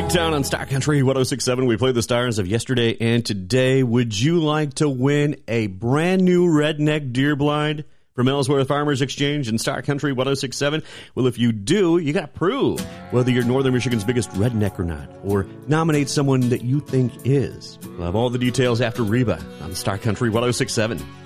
Wigtown on Star Country 106.7. We play the stars of yesterday and today. Would you like to win a brand new redneck deer blind from Ellsworth Farmers Exchange and Star Country 106.7? Well, if you do, you got to prove whether you're Northern Michigan's biggest redneck or not, or nominate someone that you think is. We'll have all the details after Reba on Star Country 106.7.